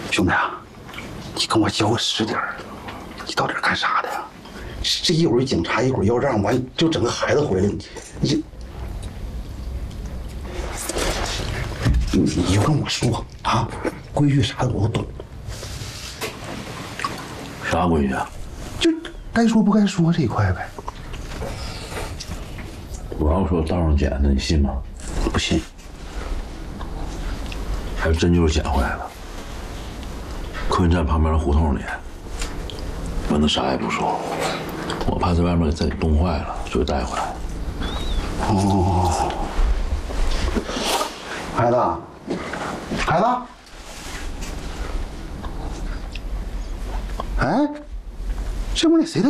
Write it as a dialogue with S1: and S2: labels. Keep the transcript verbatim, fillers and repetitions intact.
S1: 兄弟啊，你跟我交个实底儿，你到底干啥的呀？这一会儿警察，一会儿要让，完就整个孩子回来，你你你你就跟我说啊，规矩啥的我都懂。
S2: 啥规矩啊？
S1: 就该说不该说这一块呗。
S2: 我要说道上捡的，你信吗？
S1: 不信。
S2: 还真就是捡回来了。客运站旁边的胡同里，完他啥也不说，我怕在外面给自己冻坏了，所以带回来。
S1: 哦，孩子，孩子，哎，这不那谁的？